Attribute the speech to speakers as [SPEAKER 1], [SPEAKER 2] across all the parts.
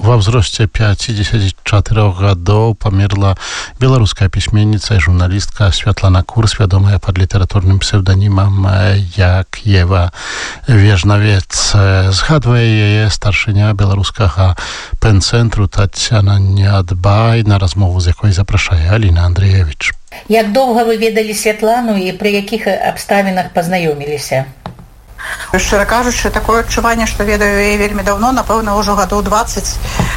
[SPEAKER 1] Во взросте 54 гадоў памерла беларуская пісьменніца і журналістка Святлана Курс, вядомая пад літаратурным псевданімам як Ева Вежнавец. Згадвае яе старшыня беларускага пэн-цэнтру Тацяна Нядбай, на размову з якой запрашае Аліна Андрыевіч.
[SPEAKER 2] Як доўга вы ведалі Святлану і пры якіх абставінах пазнаёміліся?
[SPEAKER 3] Шчыра кажучы, такое адчуванне, што ведаю яе вельмі даўно, напэўна, ўжо гадоў 20,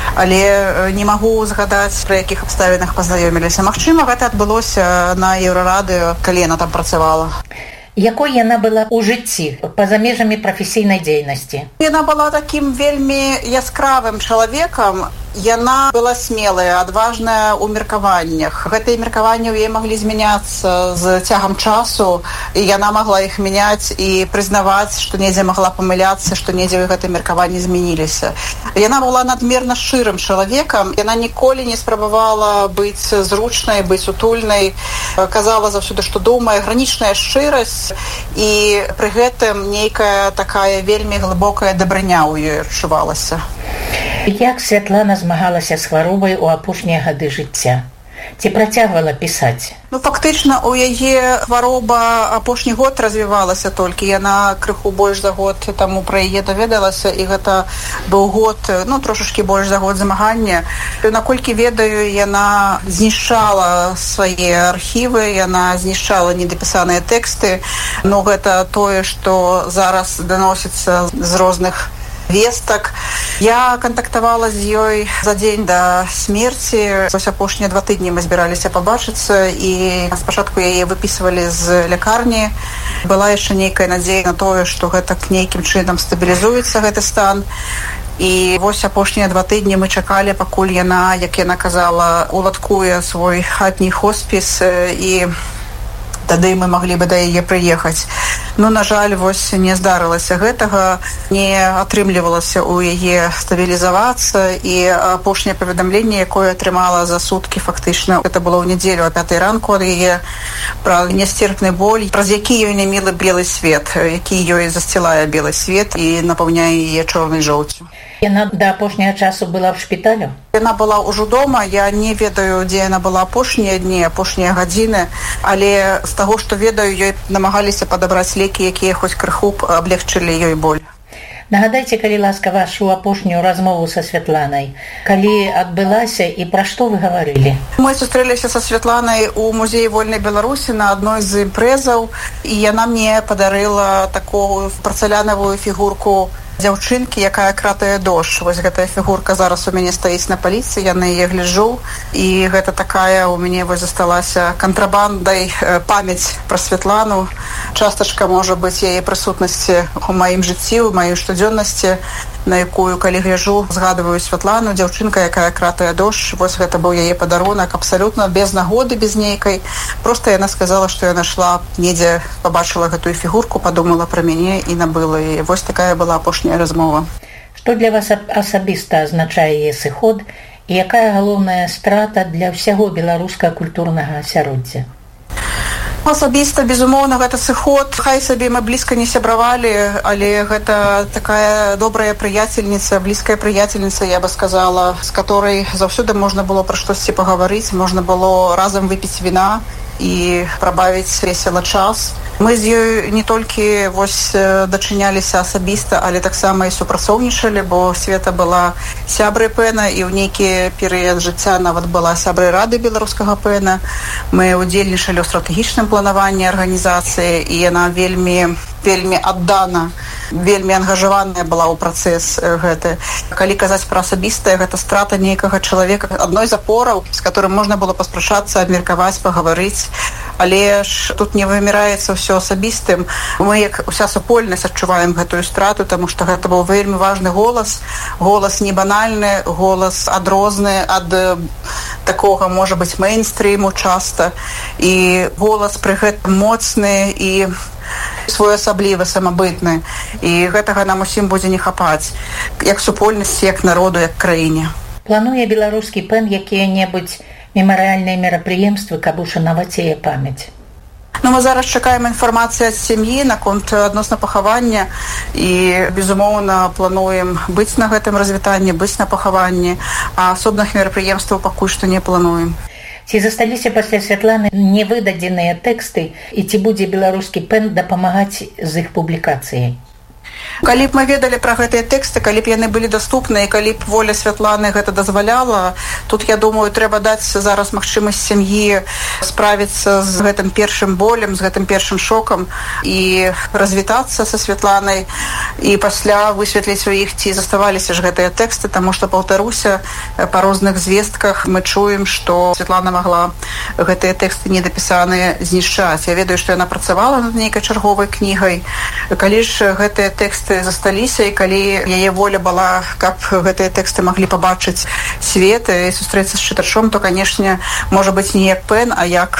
[SPEAKER 3] але не магу згадаць, пры якіх абставінах пазнаёміліся. Магчыма, гэта адбылося на Еўрарадыё, калі яна там працавала.
[SPEAKER 2] Якой яна была ў жыцці, па-за межамі прафесійнай дзейнасці?
[SPEAKER 3] Яна была такім вельмі яскравым чалавекам. Яна была смелая, адважная ў меркаваннях. Гэтыя меркаванні ў яе маглі змяняцца з цягам часу, і яна магла іх мяняць і прызнаваць, што недзе магла памыляцца, што недзе гэтыя меркаванні змяніліся. Яна была надмерна шчырым чалавекам, яна ніколі не спрабавала быць зручнай, быць утульнай, казала заўсёды, што думае, гранічная шчырасць, і пры гэтым нейкая такая вельмі глыбокая дабрыня ў ёй адчувалася.
[SPEAKER 2] Як Святлана змагалася з хваробай у апошнія гады жыцця? Ці працягвала пісаць?
[SPEAKER 3] Фактычна, у яе хвароба апошні год развівалася толькі. Яна крыху больш за год таму пра яе даведалася, і гэта быў год, трошачкі больш за год змагання. Наколькі ведаю, яна знішчала свае архівы, яна знішчала недапісаныя тэксты, но гэта тое, што зараз даносіцца з розных вестак. Я кантактавала з ёй за дзень да смерці. Вось апошнія 2 тыдні мы збіраліся пабачыцца, і спачатку яе выпісвалі з лякарні. Была яшчэ нейкая надзея на тое, што гэта нейкім чынам стабілізуецца гэты стан. І вось апошнія 2 тыдні мы чакалі, пакуль яна, як яна казала, уладкуе свой хатні хоспіс, і тады мы маглі бы да яе прыехаць. На жаль, вось не здарылася гэтага, не атрымлівалася ў яе стабілізавацца, і апошняе паведамленне, якое атрымала за суткі, фактычна, гэта было ў нядзелю о 5 ранку ад яе, пра нясцерпны боль, праз які ёй не мілы белы свет, які ёй засцілае белы свет і напаўняе яе чорнай жоўцю.
[SPEAKER 2] Яна да апошняга часу была ў шпіталю?
[SPEAKER 3] Яна была ўжо дома, я не ведаю, дзе яна была апошнія дні, апошнія гадзіны, але з таго, што ведаю, ёй намагаліся падабраць лекі, якія хоць крыху аблегчылі ёй боль.
[SPEAKER 2] Нагадайце, калі ласка, вашу апошнюю размову са Святланай. Калі адбылася і пра што вы гаварылі?
[SPEAKER 3] Мы сустрэліся са Святланай у музеі вольнай Беларусі на адной з імпрэзаў, і яна мне падарыла такую парцалянавую фігурку дзяўчынкі, якая кратае дождж. Вось гэтая фігурка зараз у мяне стаіць на паліцы, я на яе гляджу, і гэта такая у мяне вось засталася кантрабандай памяць пра Святлану. Частачка можа быць яе прысутнасці у маім жыцці, у маёй штодзённасці, на якую, калі гляджу, згадываю Святлану, дзяўчынка, якая кратае дождж. Вось гэта быў яе падарунак, абсалютна без нагоды, без нейкай. Проста яна сказала, што яна шла недзе, пабачыла гэтую фігурку, падумала пра мяне і набыла. І вось такая была апошняя размова.
[SPEAKER 2] Што для вас асабіста азначае яе сыход, і якая галоўная страта для ўсяго беларускага культурнага асяроддзя?
[SPEAKER 3] Асабіста, безумоўна, гэта сыход. Хай сабе мы блізка не сябравалі, але гэта такая добрая прыяцельніца, блізкая прыяцельніца, я бы сказала, з которой заўсёды можна было пра штосьці пагаварыць, можна было разам выпіць віна і прабавіць весела час. Мы з ёй не толькі вось дачыняліся асабіста, але таксама і супрацоўнічалі, бо Света была сябрай пэна, і ў нейкі перыяд жыцця нават была сябрай рады беларускага пэна. Мы удзельнічалі ў стратэгічным планаванні арганізацыі, і яна вельмі аддана, вельмі ангажаваная была ў працэс гэты. Калі казаць пра асабістае, гэта страта нейкага чалавека, адной з апораў, з которым можна было паспрачацца, абмеркаваць, пагаварыць. Але ж тут не выміраецца ўсё асабістым. Мы, як уся супольнасць, адчуваем гэтую страту, таму што гэта быў вельмі важны голас. Голас не банальны, голас адрозны ад такога, можа быць, мейнстріму часта. І голас пры гэтым моцны і своеасаблівы, самабытны. І гэтага нам усім будзе не хапаць. Як супольнасці, як народу, як краіне.
[SPEAKER 2] Плануе беларускі пэн якія-небудзь мемарыяльныя мерапрыемствы, каб ушанаваць яе памяць?
[SPEAKER 3] Ну, мы зараз чакаем інфармацыі ад сям'і наконт адносна пахавання і, безумоўна, плануем быць на гэтым развітанні, быць на пахаванні, а асобных мерапрыемстваў пакуль што не плануем.
[SPEAKER 2] Ці засталіся пасля Святланы невыдадзеныя тэксты і ці будзе беларускі пен дапамагаць з іх публікацыяй?
[SPEAKER 3] Калі б мы ведалі пра гэтыя тэксты, калі б яны былі даступныя, калі б воля Святланы гэта дазваляла, тут, я думаю, трэба даць зараз магчымасць сям'і справіцца з гэтым першым болем, з гэтым першым шокам і развітацца са Святланай і пасля высветліць у іх, ці заставаліся ж гэтыя тэксты, таму што, паўтаруся, па розных звестках мы чуем, што Святлана магла гэтыя тэксты недапісаныя знішчаць. Я ведаю, што яна працавала над нейкай чарговай кнігай. Калі ж гэтыя тэксты засталіся, і калі яе воля была, каб гэтыя тэксты маглі пабачыць свет і сустрэцца з чытачом, то, канешне, можа быць не як пен, а як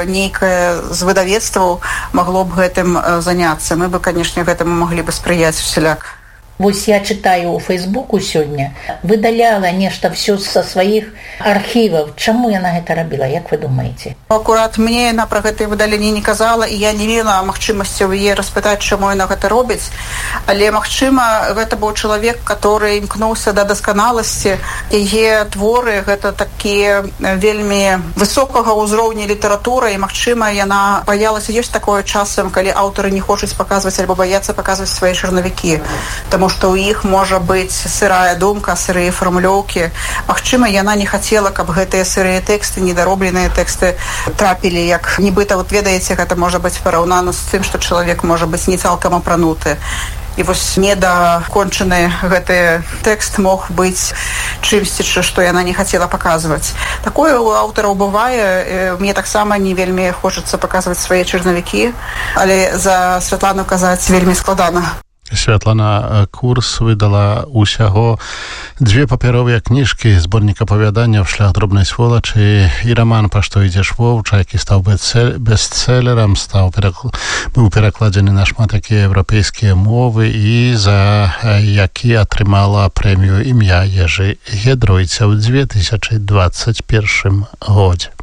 [SPEAKER 3] нейкае з выдавецтваў магло б гэтым заняцца. Мы бы, канешне, гэтаму маглі бы спрыяць усяляк.
[SPEAKER 2] Вось я чытаю ў Фейсбуку сёння, выдаляла нешта ўсё са сваіх архіваў. Чаму яна гэта рабіла, як вы думаеце?
[SPEAKER 3] Акурат мне яна пра гэтае выдаленне не казала, і я не мела магчымасці ў яе распытаць, чаму яна гэта робіць. Але, магчыма, гэта быў чалавек, который імкнуўся да дасканаласці. Яе творы гэта такія вельмі высокага ўзроўня літаратуры, і, магчыма, яна баялася. Ёсць такое часам, калі аўтары не хочуць паказваць альбо баяцца паказваць свае чарнавікі. Таму што ў іх можа быць сырая думка, сырыя фармулёўкі. Магчыма, яна не хацела, каб гэтыя сырыя тэксты, недаробленыя тэксты трапілі, як нібыта, вот ведаеце, гэта можа быць параўнана з тым, што чалавек можа быць не цалкам апрануты. І вось недакончаны гэты тэкст мог быць чымсьці, што яна не хацела паказваць. Такое у аўтараў бывае. Мне таксама не вельмі хочацца паказваць свае чарнавікі, але за Святлану казаць вельмі складана.
[SPEAKER 1] Святлана Курс вydala усяго 2 папяровыя кніжкі, зборнік апавяданняў «Шлях дробнай сволачы» і раман «Па што ідзеш воўча», які стаў бестселерам, быў перакладзены на шмат якія еўрапейскія мовы і за які атрымала прэмію імя Ежы Гедройца ў 2021 годзе.